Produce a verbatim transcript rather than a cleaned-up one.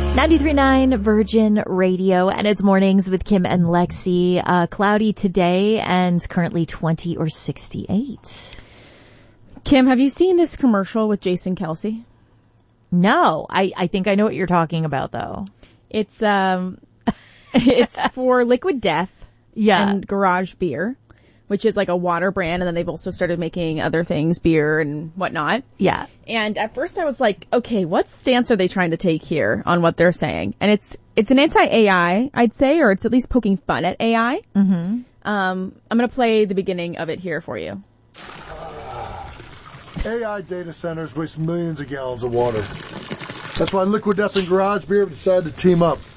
ninety-three point nine Virgin Radio, and it's Mornings with Kim and Lexi. Uh, cloudy today and currently twenty or sixty-eight. Kim, have you seen this commercial with Jason Kelce? No, I, I think I know what you're talking about, though. It's um, it's for Liquid Death Yeah. and Garage Beer, which is like a water brand, and then they've also started making other things, beer and whatnot. Yeah. And at first I was like, okay, what stance are they trying to take here on what they're saying? And it's it's an anti-A I, I'd say, or it's at least poking fun at A I. Mm-hmm. Um, I'm going to play the beginning of it here for you. A I data centers waste millions of gallons of water. That's why Liquid Death and Garage Beer have decided to team up.